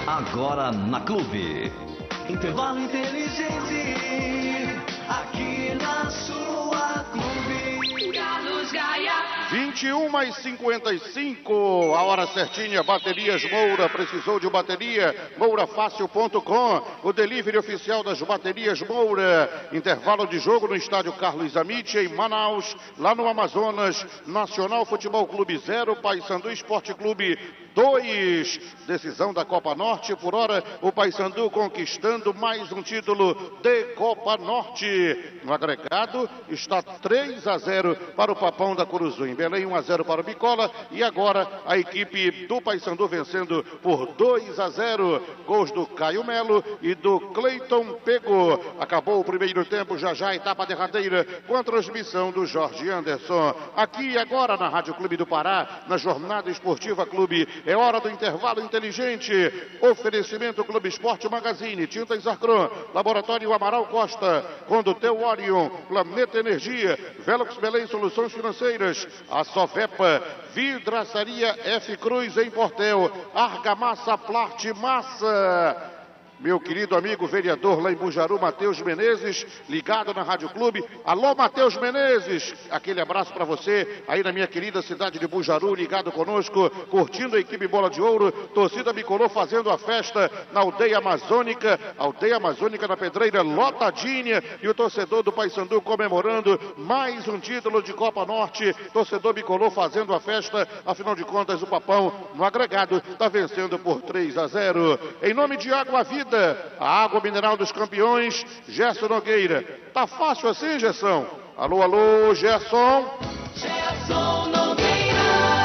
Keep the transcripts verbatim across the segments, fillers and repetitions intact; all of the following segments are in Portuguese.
Agora na Clube. Intervalo inteligente. Aqui na sua Clube. Carlos Gaia. vinte e uma e cinquenta e cinco, a hora certinha. Baterias Moura, precisou de bateria? moura fácil ponto com, o delivery oficial das baterias Moura. Intervalo de jogo no estádio Carlos Amit, em Manaus, lá no Amazonas. Nacional Futebol Clube zero, Paysandu Esporte Clube dois. Decisão da Copa Norte. Por hora, o Paysandu conquistando mais um título de Copa Norte. No agregado, está três a zero para o Papão da Curuzu. Em Belém, um a zero para o Bicola. E agora, a equipe do Paysandu vencendo por dois a zero. Gols do Caio Melo e do Cleiton Pego. Acabou o primeiro tempo, já já a etapa derradeira, com a transmissão do Jorge Anderson. Aqui e agora, na Rádio Clube do Pará, na Jornada Esportiva Clube. É hora do intervalo inteligente. Oferecimento Clube Esporte Magazine, Tintas Arcron, Laboratório Amaral Costa, Condutel Orion, Planeta Energia, Velox Belém Soluções Financeiras, a Sofepa, Vidraçaria F Cruz em Portel, Argamassa Plart Massa. Meu querido amigo vereador lá em Bujaru, Matheus Menezes, ligado na Rádio Clube. Alô, Matheus Menezes, aquele abraço para você, aí na minha querida cidade de Bujaru, ligado conosco, curtindo a equipe Bola de Ouro, torcida bicolor fazendo a festa na aldeia amazônica, aldeia amazônica na Pedreira, lotadinha, e o torcedor do Paysandu comemorando mais um título de Copa Norte, torcedor bicolor fazendo a festa, afinal de contas o Papão, no agregado, está vencendo por três a zero. Em nome de Água Vida, a água mineral dos campeões, Gerson Nogueira. Tá fácil assim, Gerson? Alô, alô, Gerson. Gerson Nogueira.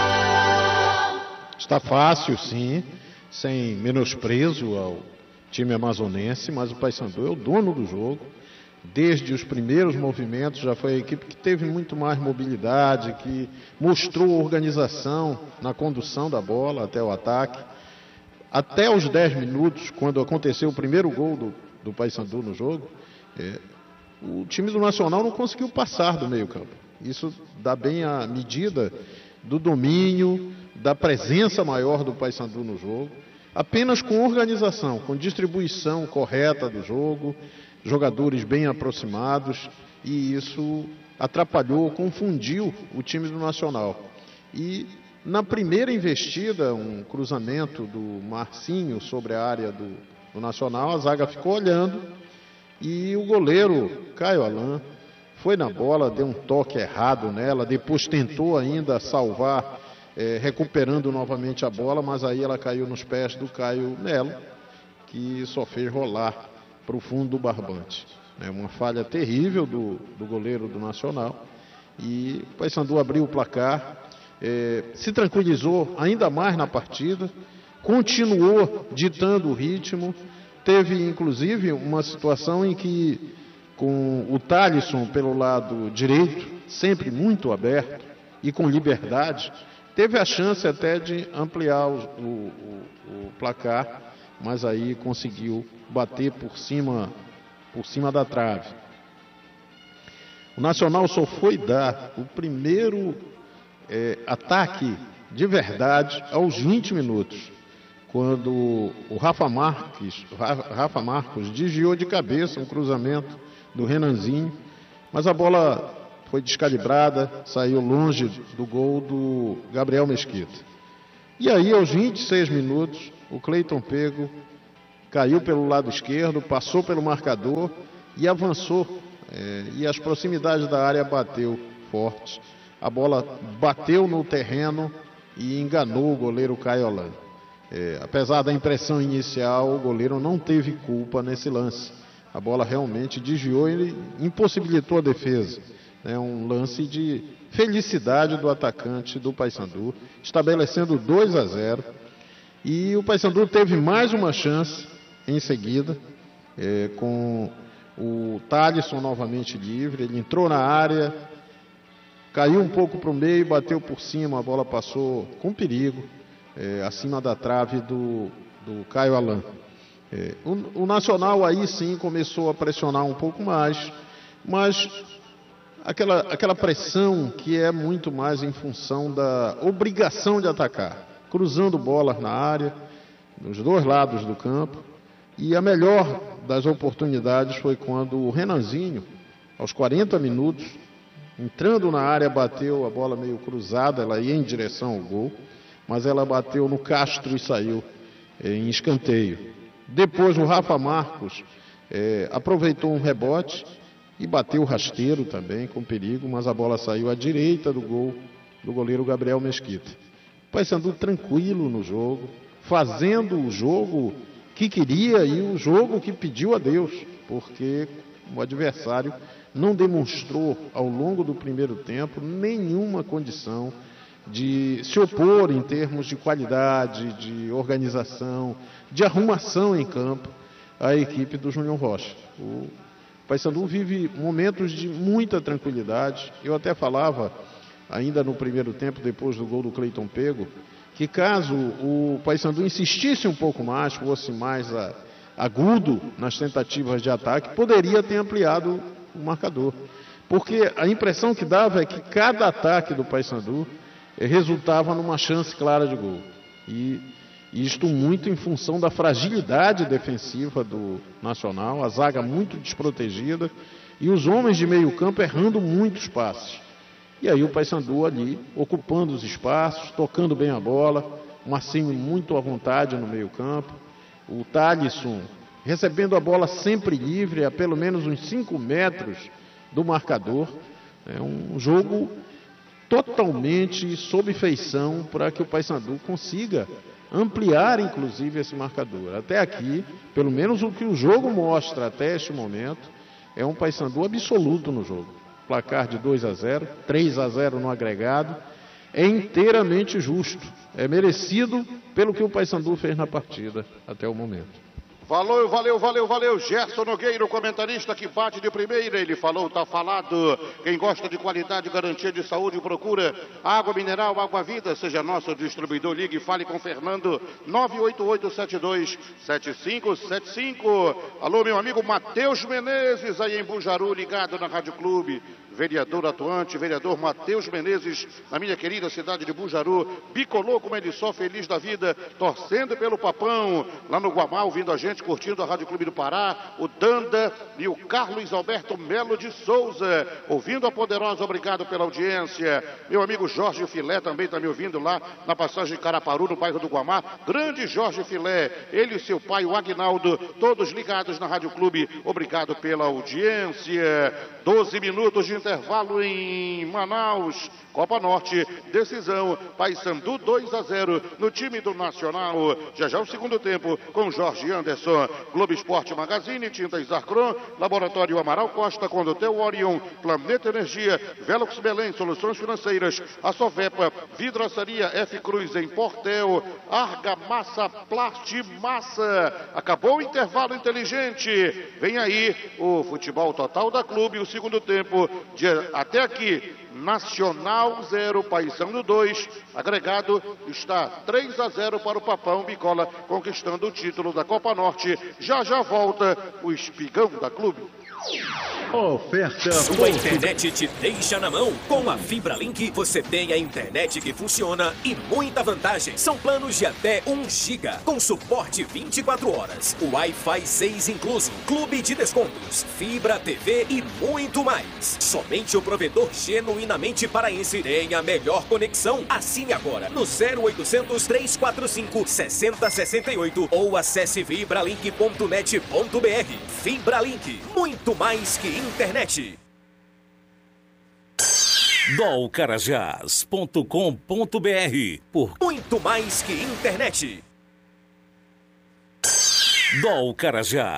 Está fácil, sim, sem menosprezo ao time amazonense, mas o Paysandu é o dono do jogo. Desde os primeiros movimentos já foi a equipe que teve muito mais mobilidade, que mostrou organização na condução da bola até o ataque. Até os dez minutos, quando aconteceu o primeiro gol do, do Paysandu no jogo, é, o time do Nacional não conseguiu passar do meio campo. Isso dá bem a medida do domínio, da presença maior do Paysandu no jogo, apenas com organização, com distribuição correta do jogo, jogadores bem aproximados, e isso atrapalhou, confundiu o time do Nacional. E na primeira investida, um cruzamento do Marcinho sobre a área do, do Nacional, a zaga ficou olhando e o goleiro Caio Alain foi na bola, deu um toque errado nela, depois tentou ainda salvar, é, recuperando novamente a bola, mas aí ela caiu nos pés do Caio Melo, que só fez rolar para o fundo do barbante. É uma falha terrível do, do goleiro do Nacional, e o Paysandu abriu o placar. É, se tranquilizou ainda mais na partida, continuou ditando o ritmo. Teve inclusive uma situação em que, com o Thalisson pelo lado direito, sempre muito aberto e com liberdade, teve a chance até de ampliar o, o, o placar, mas aí conseguiu bater por cima, por cima da trave. O Nacional só foi dar o primeiro É, ataque de verdade aos vinte minutos, quando o Rafa Marques, Rafa Marcos desviou de cabeça um cruzamento do Renanzinho, mas a bola foi descalibrada, saiu longe do gol do Gabriel Mesquita. E aí, aos vinte e seis minutos, o Cleiton Pego caiu pelo lado esquerdo, passou pelo marcador e avançou, é, e as proximidades da área bateu forte. A bola bateu no terreno e enganou o goleiro Caio Alain. É, apesar da impressão inicial, o goleiro não teve culpa nesse lance. A bola realmente desviou e impossibilitou a defesa. É um lance de felicidade do atacante do Paysandu, estabelecendo dois a zero. E o Paysandu teve mais uma chance em seguida, é, com o Thalisson novamente livre. Ele entrou na área, caiu um pouco para o meio, bateu por cima, a bola passou com perigo, é, acima da trave do, do Caio Alain. É, o, o Nacional aí sim começou a pressionar um pouco mais, mas aquela, aquela pressão que é muito mais em função da obrigação de atacar, cruzando bolas na área, nos dois lados do campo. E a melhor das oportunidades foi quando o Renanzinho, aos quarenta minutos, entrando na área, bateu a bola meio cruzada, ela ia em direção ao gol, mas ela bateu no Castro e saiu eh, em escanteio. Depois o Rafa Marcos eh, aproveitou um rebote e bateu rasteiro também, com perigo, mas a bola saiu à direita do gol do goleiro Gabriel Mesquita. O Paysandu tranquilo no jogo, fazendo o jogo que queria e o jogo que pediu a Deus, porque o adversário não demonstrou ao longo do primeiro tempo nenhuma condição de se opor em termos de qualidade, de organização, de arrumação em campo à equipe do Júnior Rocha. O Paysandu vive momentos de muita tranquilidade. Eu até falava, ainda no primeiro tempo, depois do gol do Cleiton Pego, que caso o Paysandu insistisse um pouco mais, fosse mais a, agudo nas tentativas de ataque, poderia ter ampliado o marcador. Porque a impressão que dava é que cada ataque do Paysandu resultava numa chance clara de gol. E isto muito em função da fragilidade defensiva do Nacional, a zaga muito desprotegida e os homens de meio campo errando muitos passes. E aí o Paysandu ali, ocupando os espaços, tocando bem a bola, o Marcinho muito à vontade no meio campo, o Thalisson recebendo a bola sempre livre, a pelo menos uns cinco metros do marcador. É um jogo totalmente sob feição para que o Paysandu consiga ampliar, inclusive, esse marcador. Até aqui, pelo menos o que o jogo mostra até este momento, é um Paysandu absoluto no jogo. Placar de dois a zero, três a zero no agregado, é inteiramente justo, é merecido pelo que o Paysandu fez na partida até o momento. Valeu, valeu, valeu, valeu. Gerson Nogueira, o comentarista que bate de primeira. Ele falou, tá falado. Quem gosta de qualidade e garantia de saúde, procura água mineral, água vida. Seja nosso distribuidor, ligue e fale com Fernando. nove oito oito sete dois sete cinco sete cinco. Alô, meu amigo Matheus Menezes, aí em Bujaru, ligado na Rádio Clube. Vereador atuante, vereador Matheus Menezes, na minha querida cidade de Bujaru, bicolor como ele só, feliz da vida, torcendo pelo Papão, lá no Guamá, ouvindo a gente, curtindo a Rádio Clube do Pará, o Danda e o Carlos Alberto Melo de Souza, ouvindo a Poderosa, obrigado pela audiência. Meu amigo Jorge Filé também está me ouvindo lá na passagem de Caraparu, no bairro do Guamá, grande Jorge Filé, ele e seu pai, o Aguinaldo, todos ligados na Rádio Clube, obrigado pela audiência. doze minutos de intervalo em Manaus, Copa Norte, decisão, Paysandu dois a zero no time do Nacional. Já já o segundo tempo com Jorge Anderson. Globo Esporte Magazine, Tintas Arcron, Laboratório Amaral Costa, Condotel Orion, Planeta Energia, Velox Belém, Soluções Financeiras, a Sovepa, Vidraçaria F Cruz em Portel, Argamassa Plastimassa. Acabou o intervalo inteligente. Vem aí o futebol total da Clube, o segundo tempo de até aqui. Nacional zero, Paysandu dois, agregado está três a zero para o Papão Bicola, conquistando o título da Copa Norte. Já já volta o espigão da Clube. Oferta. Sua internet te deixa na mão. Com a Fibra Link você tem a internet que funciona e muita vantagem. São planos de até um giga, com suporte vinte e quatro horas, Wi-Fi seis incluso, clube de descontos, fibra, T V e muito mais. Somente o provedor genuinamente paraense tem a melhor conexão. Assine agora no zero oitocentos, três quatro cinco, seis zero seis oito ou acesse fibralink ponto net ponto br. Fibra Link, muito mais que internet. dol carajás ponto com ponto br, por muito mais que internet. dol carajás